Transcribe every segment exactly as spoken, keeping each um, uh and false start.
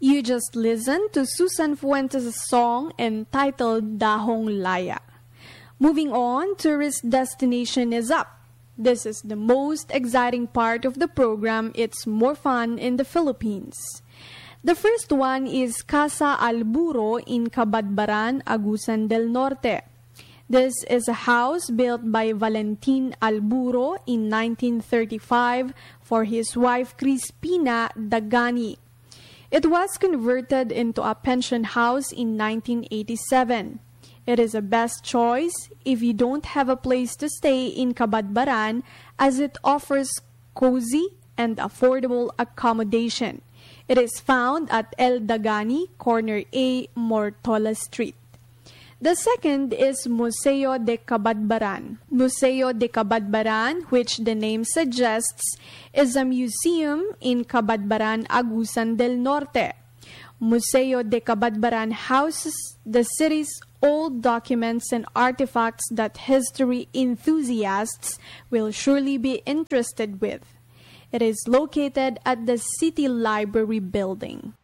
You just listened to Susan Fuentes' song entitled Dahong Laya. Moving on, tourist destination is up. This is the most exciting part of the program. It's more fun in the Philippines. The first one is Casa Alburo in Cabadbaran, Agusan del Norte. This is a house built by Valentin Alburo in nineteen thirty-five for his wife Crispina Dagani. It was converted into a pension house in nineteen eighty-seven. It is a best choice if you don't have a place to stay in Cabadbaran, as it offers cozy and affordable accommodation. It is found at El Dagani, Corner A, Mortola Street. The second is Museo de Cabadbaran. Museo de Cabadbaran, which the name suggests, is a museum in Cabadbaran, Agusan del Norte. Museo de Cabadbaran houses the city's old documents and artifacts that history enthusiasts will surely be interested with. It is located at the City Library building.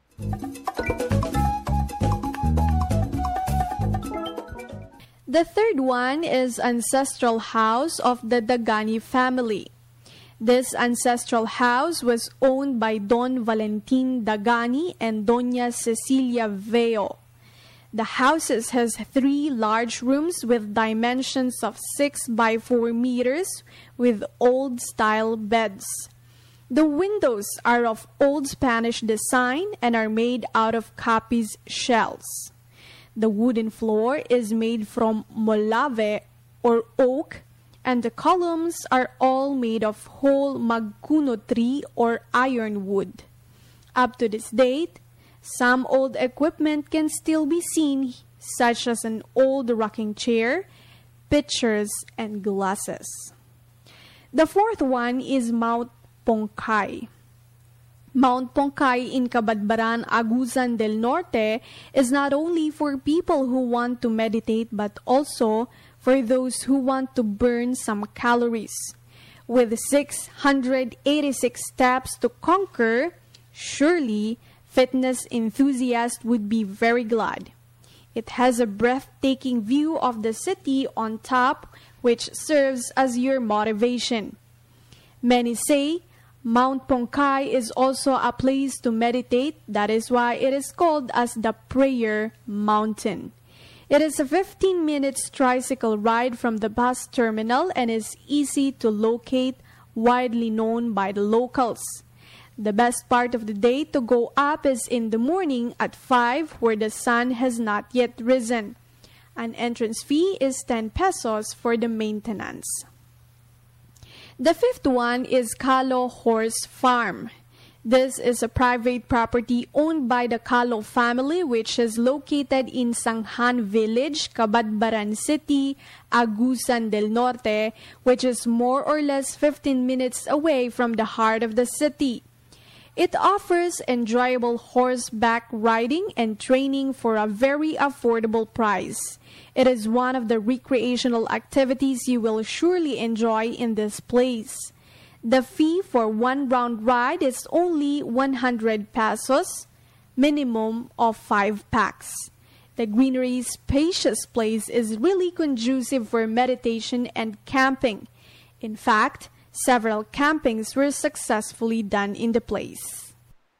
The third one is Ancestral House of the Dagani family. This ancestral house was owned by Don Valentin Dagani and Doña Cecilia Veo. The house has three large rooms with dimensions of six by four meters with old-style beds. The windows are of old Spanish design and are made out of Capiz shells. The wooden floor is made from molave or oak, and the columns are all made of whole magkuno tree or ironwood. Up to this date, some old equipment can still be seen, such as an old rocking chair, pictures, and glasses. The fourth one is Mount Pongkay. Mount Pongkay in Cabadbaran, Agusan del Norte is not only for people who want to meditate but also for those who want to burn some calories. With six hundred eighty-six steps to conquer, surely fitness enthusiasts would be very glad. It has a breathtaking view of the city on top, which serves as your motivation. Many say Mount Pongkay is also a place to meditate. That is why it is called as the Prayer Mountain. It is a fifteen minutes tricycle ride from the bus terminal and is easy to locate, widely known by the locals. The best part of the day to go up is in the morning at five, where the sun has not yet risen. An entrance fee is ten pesos for the maintenance. The fifth one is Calo Horse Farm. This is a private property owned by the Calo family, which is located in Sanghan Village, Cabadbaran City, Agusan del Norte, which is more or less fifteen minutes away from the heart of the city. It offers enjoyable horseback riding and training for a very affordable price. It is one of the recreational activities you will surely enjoy in this place. The fee for one round ride is only one hundred pesos, minimum of five packs. The greenery spacious place is really conducive for meditation and camping. In fact, several campings were successfully done in the place.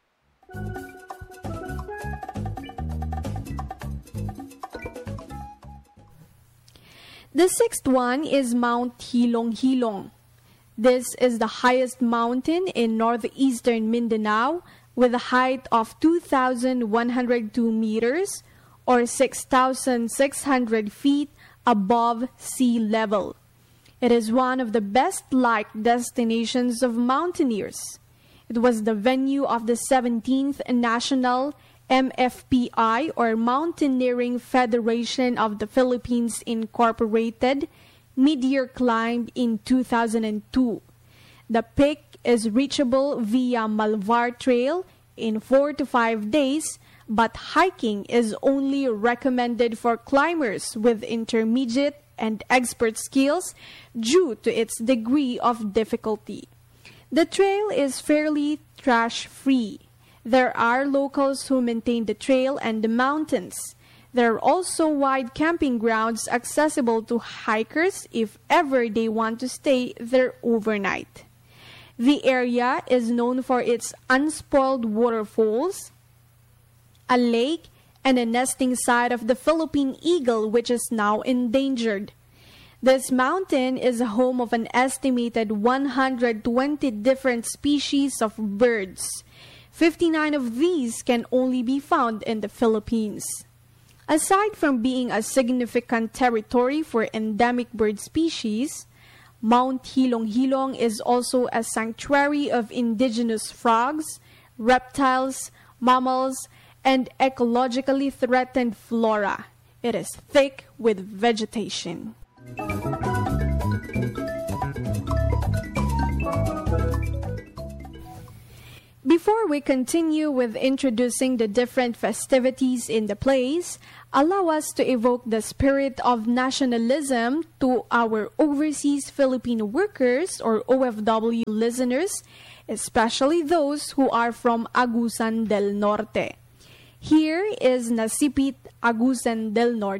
The sixth one is Mount Hilong Hilong. This is the highest mountain in northeastern Mindanao with a height of two thousand one hundred two meters or six thousand six hundred feet above sea level. It is one of the best-liked destinations of mountaineers. It was the venue of the seventeenth National M F P I or Mountaineering Federation of the Philippines Incorporated mid-year climb in two thousand two. The peak is reachable via Malvar Trail in four to five days, but hiking is only recommended for climbers with intermediate and expert skills due to its degree of difficulty. The trail is fairly trash-free. There are locals who maintain the trail and the mountains. There are also wide camping grounds accessible to hikers if ever they want to stay there overnight. The area is known for its unspoiled waterfalls, a lake, and a nesting site of the Philippine eagle, which is now endangered. This mountain is a home of an estimated one hundred twenty different species of birds. fifty-nine of these can only be found in the Philippines. Aside from being a significant territory for endemic bird species, Mount Hilong-Hilong is also a sanctuary of indigenous frogs, reptiles, mammals, and ecologically threatened flora. It is thick with vegetation. Before we continue with introducing the different festivities in the place, allow us to evoke the spirit of nationalism to our overseas Filipino workers or O F W listeners, especially those who are from Agusan del Norte. Here is Nasipit Agusan del Norte.